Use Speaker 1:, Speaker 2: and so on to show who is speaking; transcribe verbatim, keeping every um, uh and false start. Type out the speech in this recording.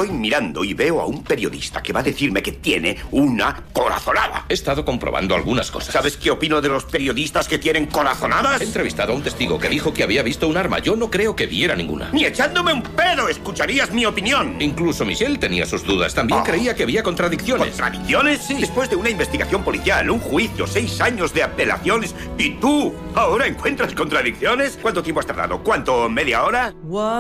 Speaker 1: Estoy mirando y veo a un periodista que va a decirme que tiene una corazonada.
Speaker 2: He estado comprobando algunas cosas.
Speaker 1: ¿Sabes qué opino de los periodistas que tienen corazonadas?
Speaker 2: He entrevistado a un testigo que dijo que había visto un arma. Yo no creo que viera ninguna.
Speaker 1: Ni echándome un pedo escucharías mi opinión.
Speaker 2: Incluso Michelle tenía sus dudas. También
Speaker 1: Oh.
Speaker 2: creía que había contradicciones.
Speaker 1: ¿Contradicciones?
Speaker 2: Sí.
Speaker 1: Después de una investigación policial, un juicio, seis años de apelaciones, ¿y tú ahora encuentras contradicciones? ¿Cuánto tiempo has tardado? ¿Cuánto? ¿Media hora?